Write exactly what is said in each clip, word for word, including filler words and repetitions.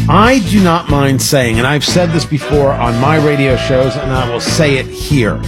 I do not mind saying, and I've said this before on my radio shows, and I will say it here.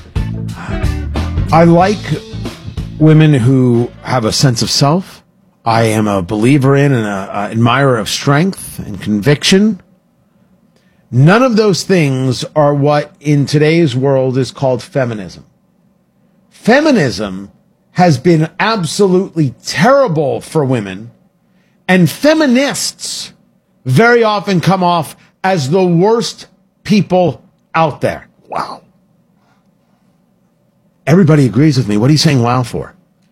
I like women who have a sense of self. I am a believer in and an admirer of strength and conviction. None of those things are what in today's world is called feminism. Feminism has been absolutely terrible for women, and feminists very often come off as the worst people out there. Wow. Everybody agrees with me. What are you saying wow for?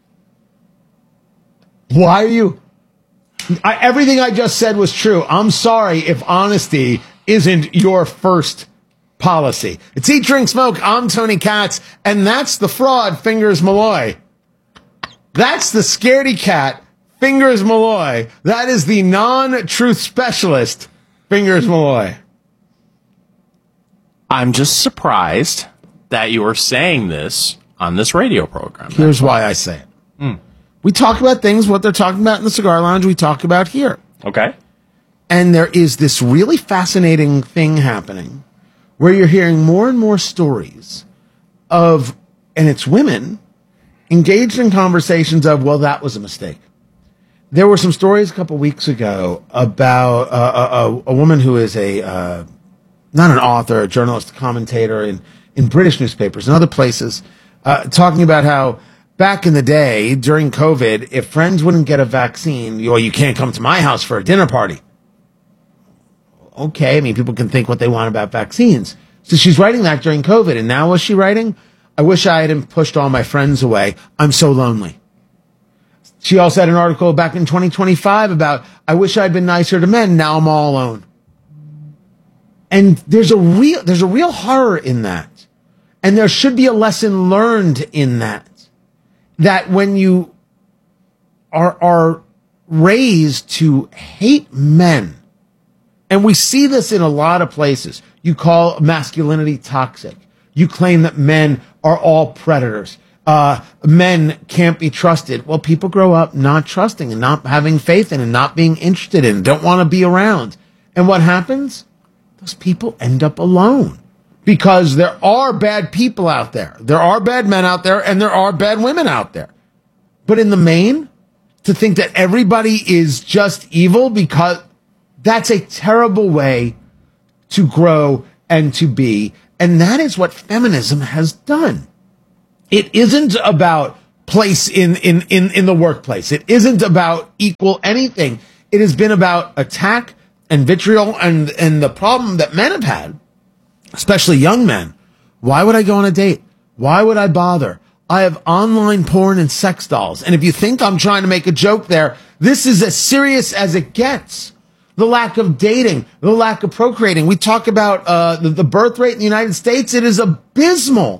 Why are you... I, everything I just said was true. I'm sorry if honesty isn't your first policy. It's Eat, Drink, Smoke. I'm Tony Katz, and that's the fraud, Fingers Malloy. That's the scaredy cat, Fingers Malloy. That is the non-truth specialist, Fingers Malloy. I'm just surprised that you are saying this on this radio program. Here's why I say it. Mm. We talk about things, what they're talking about in the Cigar Lounge, we talk about here. Okay. And there is this really fascinating thing happening where you're hearing more and more stories of, and it's women, engaged in conversations of, well, that was a mistake. There were some stories a couple weeks ago about uh, a, a woman who is a, uh, not an author, a journalist, a commentator in, in British newspapers and other places, uh, talking about how back in the day, during COVID, if friends wouldn't get a vaccine, you, well, you can't come to my house for a dinner party. Okay, I mean, people can think what they want about vaccines. So she's writing that during COVID, and now what's she writing? I wish I hadn't pushed all my friends away. I'm so lonely. She also had an article back in twenty twenty-five about, I wish I'd been nicer to men. Now I'm all alone. And there's a real, there's a real horror in that. And there should be a lesson learned in that. That when you are, are raised to hate men, and we see this in a lot of places, you call masculinity toxic. You claim that men are all predators. Uh, men can't be trusted. Well, people grow up not trusting and not having faith in and not being interested in, don't want to be around. And what happens? Those people end up alone because there are bad people out there. There are bad men out there and there are bad women out there. But in the main, to think that everybody is just evil, because that's a terrible way to grow and to be. And that is what feminism has done. It isn't about place in, in, in, in the workplace. It isn't about equal anything. It has been about attack and vitriol and, and the problem that men have had, especially young men. Why would I go on a date? Why would I bother? I have online porn and sex dolls. And if you think I'm trying to make a joke there, this is as serious as it gets. The lack of dating, the lack of procreating. We talk about uh, the, the birth rate in the United States. It is abysmal.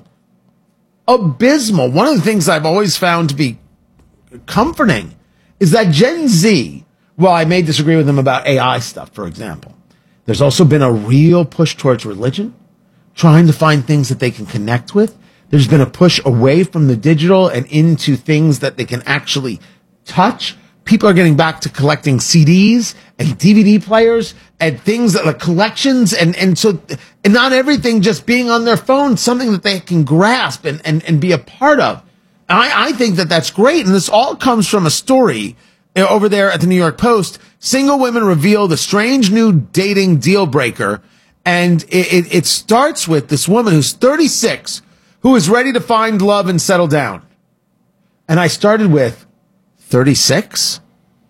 Abysmal. One of the things I've always found to be comforting is that Gen Z, well, I may disagree with them about A I stuff, for example. There's also been a real push towards religion, trying to find things that they can connect with. There's been a push away from the digital and into things that they can actually touch. People are getting back to collecting C Ds and D V D players and things that like collections. And, and so, and not everything just being on their phone, something that they can grasp and, and, and be a part of. And I, I think that that's great. And this all comes from a story over there at the New York Post. Single women reveal the strange new dating deal breaker. And it, it, it starts with this woman who's thirty-six, who is ready to find love and settle down. And I started with, thirty-six?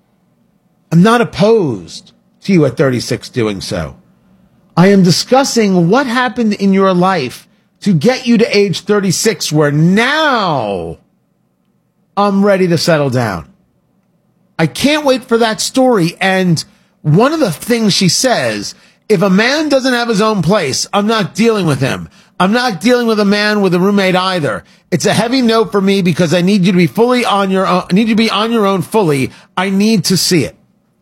I'm not opposed to you at thirty-six doing so. I am discussing what happened in your life to get you to age thirty-six, where now I'm ready to settle down. I can't wait for that story. And one of the things she says, if a man doesn't have his own place, I'm not dealing with him. I'm not dealing with a man with a roommate either. It's a heavy no for me because I need you to be fully on your own. I need you to be on your own fully. I need to see it.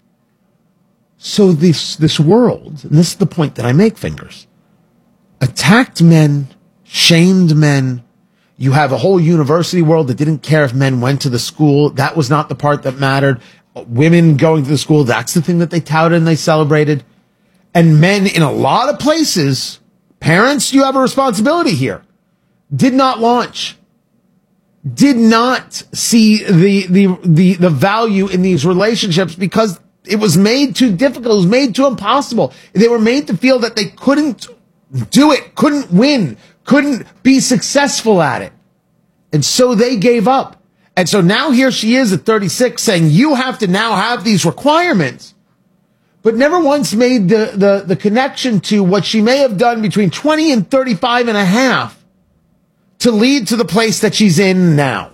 So this, this world, and this is the point that I make, Fingers, attacked men, shamed men. You have a whole university world that didn't care if men went to the school. That was not the part that mattered. Women going to the school, that's the thing that they touted and they celebrated. And men in a lot of places, parents, you have a responsibility here, did not launch, did not see the, the, the, the value in these relationships because it was made too difficult. It was made too impossible. They were made to feel that they couldn't do it, couldn't win, couldn't be successful at it. And so they gave up. And so now here she is at thirty-six saying, you have to now have these requirements, but never once made the, the, the connection to what she may have done between twenty and thirty-five and a half to lead to the place that she's in now.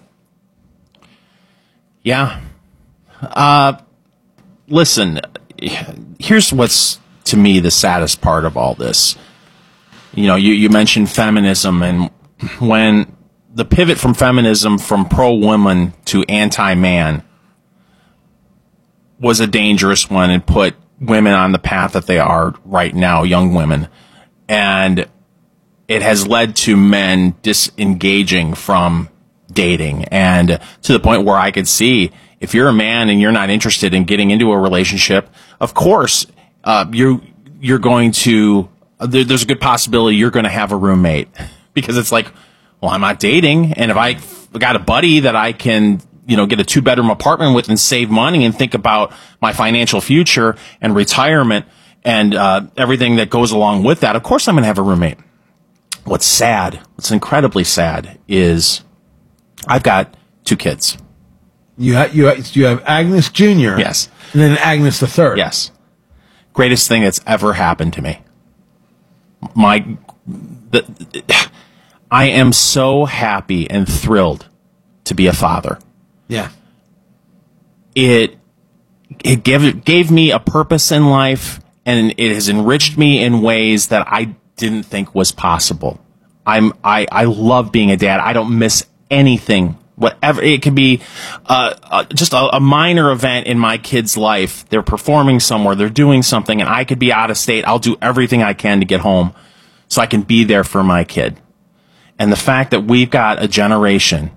Yeah. Uh, listen, here's what's, to me, the saddest part of all this. You know, you, you mentioned feminism, and when the pivot from feminism from pro-woman to anti-man was a dangerous one and put women on the path that they are right now, young women. And it has led to men disengaging from dating, and to the point where I could see if you're a man and you're not interested in getting into a relationship, of course, uh, you, you're going to, there, there's a good possibility you're going to have a roommate, because it's like, well, I'm not dating. And if I got a buddy that I can, you know, get a two bedroom apartment with and save money and think about my financial future and retirement and, uh, everything that goes along with that, of course I'm going to have a roommate. What's sad, what's incredibly sad is I've got two kids. You have, you have, you have Agnes Junior Yes. And then Agnes the third. Yes. Greatest thing that's ever happened to me. My, the, I am so happy and thrilled to be a father. Yeah. It, it gave, gave me a purpose in life, and it has enriched me in ways that I didn't think was possible. I'm, I, I love being a dad. I don't miss anything. Whatever, it could be uh, uh, just a, a minor event in my kid's life. They're performing somewhere, they're doing something, and I could be out of state. I'll do everything I can to get home so I can be there for my kid. And the fact that we've got a generation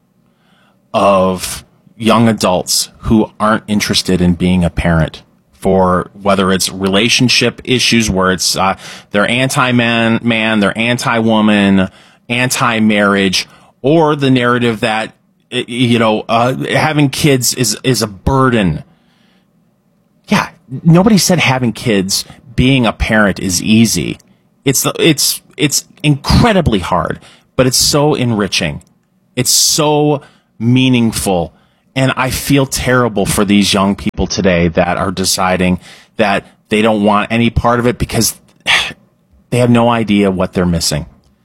of young adults who aren't interested in being a parent, for whether it's relationship issues where it's uh, they're anti-man, man, they're anti-woman, anti-marriage, or the narrative that, you know, uh, having kids is, is a burden. Yeah, nobody said having kids, being a parent is easy. It's, it's, it's incredibly hard, but it's so enriching. It's so meaningful. And I feel terrible for these young people today that are deciding that they don't want any part of it because they have no idea what they're missing.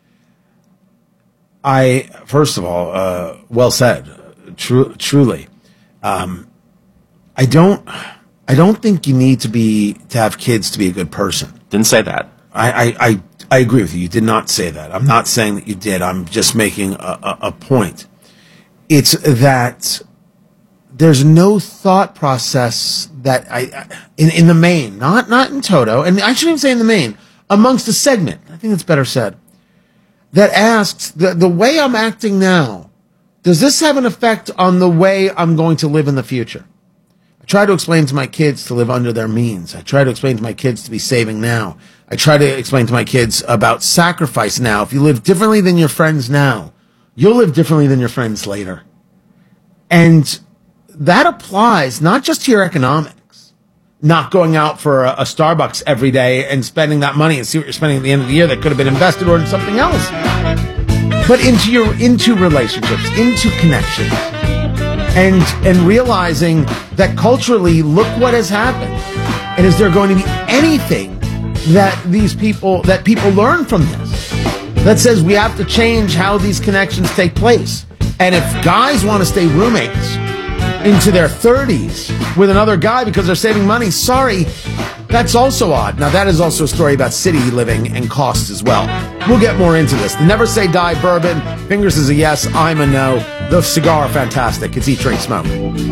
I, first of all, uh, well said, Tru- truly. Um, I don't, I don't think you need to be, to have kids to be a good person. Didn't say that. I, I, I, I agree with you. You did not say that. I'm not saying that you did. I'm just making a, a, a point. It's that there's no thought process that I, I in, in the main, not, not in toto, and I shouldn't even say in the main, amongst a segment, I think it's better said, that asks, the, the way I'm acting now, does this have an effect on the way I'm going to live in the future? I try to explain to my kids to live under their means. I try to explain to my kids to be saving now. I try to explain to my kids about sacrifice now. If you live differently than your friends now, you'll live differently than your friends later. And that applies not just to your economics, not going out for a, a Starbucks every day and spending that money and see what you're spending at the end of the year that could have been invested or in something else, but into your, into relationships, into connections, and, and realizing that culturally, look what has happened. And is there going to be anything that these people, that people learn from this that says we have to change how these connections take place? And if guys want to stay roommates into their thirties with another guy because they're saving money, sorry, that's also odd. Now, that is also a story about city living and costs as well. We'll get more into this. The Never Say Die bourbon, Fingers is a yes, I'm a no. The cigar, fantastic. It's Eat, Drink, Smoke.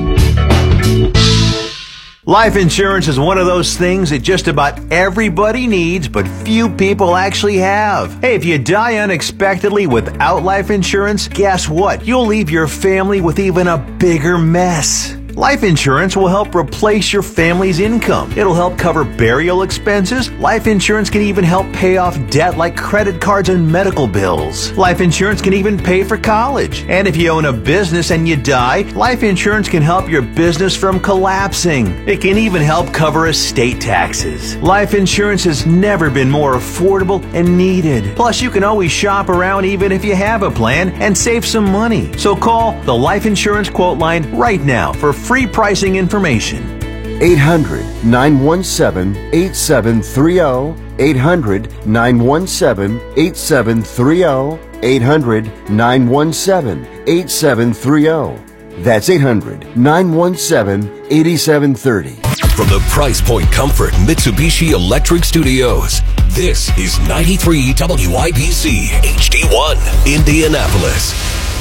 Life insurance is one of those things that just about everybody needs, but few people actually have. Hey, if you die unexpectedly without life insurance, guess what? You'll leave your family with even a bigger mess. Life insurance will help replace your family's income. It'll help cover burial expenses. Life insurance can even help pay off debt like credit cards and medical bills. Life insurance can even pay for college. And if you own a business and you die, life insurance can help your business from collapsing. It can even help cover estate taxes. Life insurance has never been more affordable and needed. Plus, you can always shop around even if you have a plan and save some money. So call the Life Insurance Quote Line right now for free pricing information. eight hundred, nine one seven, eight seven three zero. eight hundred, nine one seven, eight seven three zero. eight hundred, nine one seven, eight seven three zero. That's eight hundred, nine one seven, eight seven three zero. From the Price Point Comfort Mitsubishi Electric Studios, this is ninety-three W I B C H D one, Indianapolis.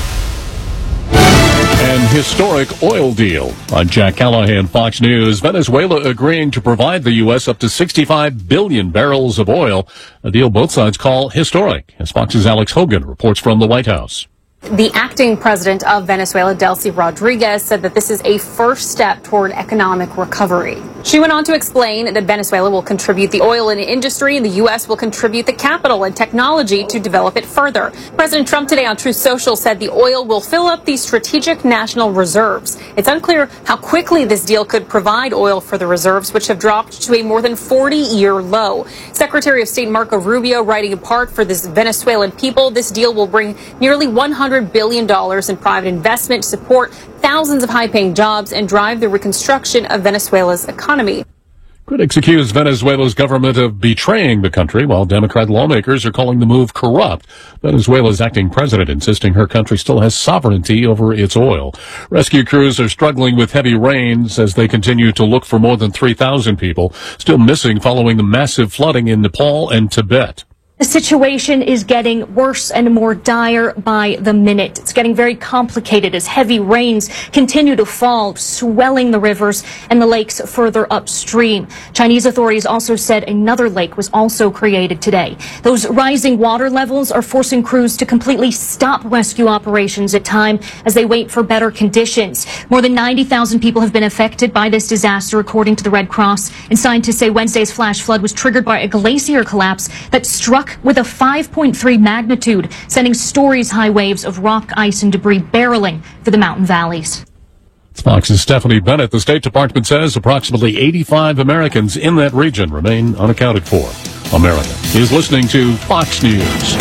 An historic oil deal. I'm Jack Callahan, Fox News. Venezuela agreeing to provide the U S up to sixty-five billion barrels of oil, a deal both sides call historic. As Fox's Alex Hogan reports from the White House. The acting president of Venezuela, Delcy Rodriguez, said that this is a first step toward economic recovery. She went on to explain that Venezuela will contribute the oil industry and the U S will contribute the capital and technology to develop it further. President Trump today on Truth Social said the oil will fill up the strategic national reserves. It's unclear how quickly this deal could provide oil for the reserves, which have dropped to a more than forty-year low. Secretary of State Marco Rubio writing in part for this Venezuelan people, this deal will bring nearly one hundred billion dollars in private investment to support thousands of high-paying jobs and drive the reconstruction of Venezuela's economy. Critics accuse Venezuela's government of betraying the country, while Democrat lawmakers are calling the move corrupt. Venezuela's acting president insisting her country still has sovereignty over its oil. Rescue crews are struggling with heavy rains as they continue to look for more than three thousand people still missing following the massive flooding in Nepal and Tibet. The situation is getting worse and more dire by the minute. It's getting very complicated as heavy rains continue to fall, swelling the rivers and the lakes further upstream. Chinese authorities also said another lake was also created today. Those rising water levels are forcing crews to completely stop rescue operations at time as they wait for better conditions. More than ninety thousand people have been affected by this disaster, according to the Red Cross. And scientists say Wednesday's flash flood was triggered by a glacier collapse that struck with a five point three magnitude, sending stories-high waves of rock, ice, and debris barreling through the mountain valleys. It's Fox's Stephanie Bennett. The State Department says approximately eighty-five Americans in that region remain unaccounted for. America is listening to Fox News.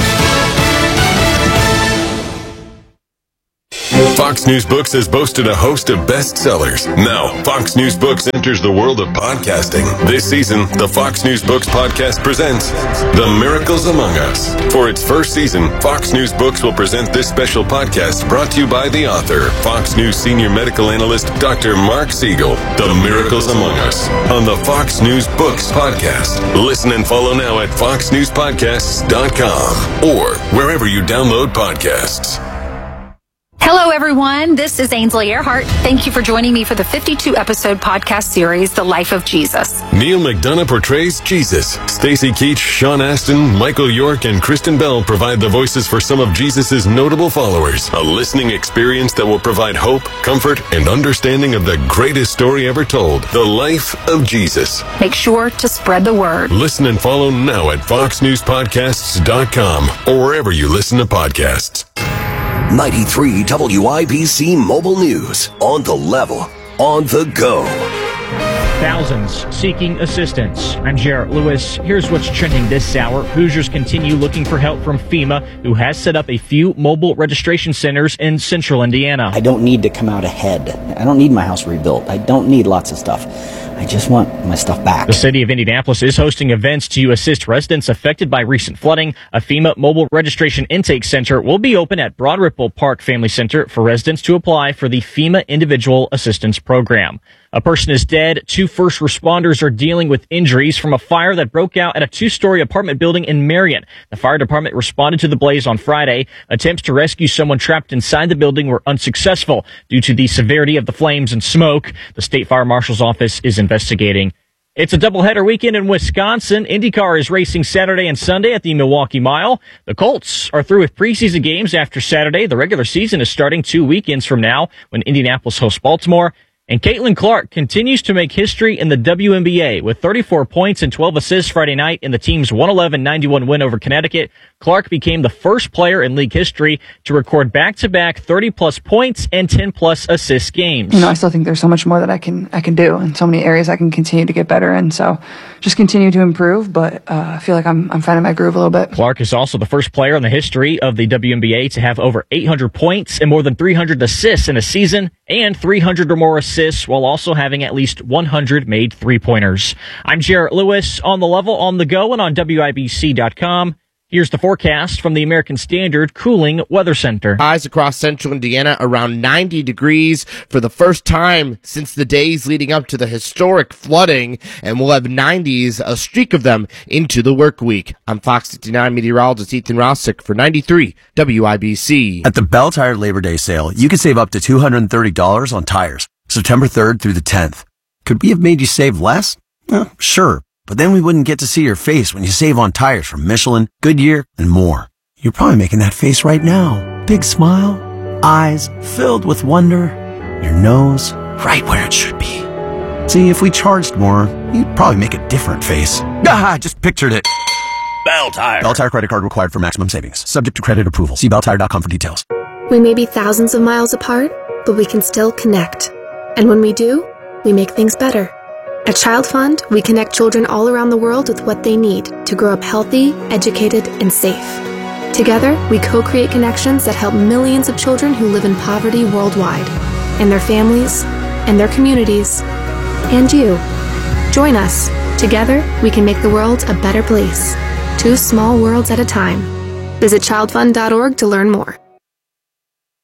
Fox News Books has boasted a host of bestsellers. Now, Fox News Books enters the world of podcasting. This season, the Fox News Books podcast presents The Miracles Among Us. For its first season, Fox News Books will present this special podcast brought to you by the author, Fox News senior medical analyst, Doctor Mark Siegel. The Miracles Among Us on the Fox News Books podcast. Listen and follow now at fox news podcasts dot com or wherever you download podcasts. Hello, everyone. This is Ainsley Earhart. Thank you for joining me for the fifty-two episode podcast series, The Life of Jesus. Neil McDonough portrays Jesus. Stacy Keach, Sean Astin, Michael York, and Kristen Bell provide the voices for some of Jesus' notable followers. A listening experience that will provide hope, comfort, and understanding of the greatest story ever told, The Life of Jesus. Make sure to spread the word. Listen and follow now at fox news podcasts dot com or wherever you listen to podcasts. ninety-three W I B C Mobile News. On the level, on the go. Thousands seeking assistance. I'm Jarrett Lewis. Here's what's trending this hour. Hoosiers continue looking for help from FEMA, who has set up a few mobile registration centers in central Indiana. I don't need to come out ahead. I don't need my house rebuilt. I don't need lots of stuff. I just want my stuff back. The city of Indianapolis is hosting events to assist residents affected by recent flooding. A FEMA mobile registration intake center will be open at Broad Ripple Park Family Center for residents to apply for the FEMA Individual Assistance Program. A person is dead. Two first responders are dealing with injuries from a fire that broke out at a two-story apartment building in Marion. The fire department responded to the blaze on Friday. Attempts to rescue someone trapped inside the building were unsuccessful due to the severity of the flames and smoke. The state fire marshal's office is investigating. It's a doubleheader weekend in Wisconsin. IndyCar is racing Saturday and Sunday at the Milwaukee Mile. The Colts are through with preseason games after Saturday. The regular season is starting two weekends from now when Indianapolis hosts Baltimore. And Caitlin Clark continues to make history in the W N B A with thirty-four points and twelve assists Friday night in the team's one eleven ninety-one win over Connecticut. Clark became the first player in league history to record back-to-back thirty-plus points and ten-plus assist games. You know, I still think there's so much more that I can I can do, and so many areas I can continue to get better in. So just continue to improve, but uh, I feel like I'm I'm finding my groove a little bit. Clark is also the first player in the history of the W N B A to have over eight hundred points and more than three hundred assists in a season, and three hundred or more assists while also having at least one hundred made three-pointers. I'm Jarrett Lewis on The Level, on the go, and on W I B C dot com. Here's the forecast from the American Standard Cooling Weather Center. Highs across central Indiana around ninety degrees for the first time since the days leading up to the historic flooding, and we'll have nineties, a streak of them, into the work week. I'm Fox fifty-nine meteorologist Ethan Rossick for ninety-three W I B C. At the Bell Tire Labor Day sale, you can save up to two hundred thirty dollars on tires, September third through the tenth. Could we have made you save less? Well, sure. But then we wouldn't get to see your face when you save on tires from Michelin, Goodyear, and more. You're probably making that face right now. Big smile, eyes filled with wonder, your nose right where it should be. See, if we charged more, you'd probably make a different face. Ah, I just pictured it. Bell Tire. Bell Tire credit card required for maximum savings. Subject to credit approval. See bell tire dot com for details. We may be thousands of miles apart, but we can still connect. And when we do, we make things better. At Child Fund, we connect children all around the world with what they need to grow up healthy, educated, and safe. Together, we co-create connections that help millions of children who live in poverty worldwide, and their families, and their communities, and you. Join us. Together, we can make the world a better place. Two small worlds at a time. Visit child fund dot org to learn more.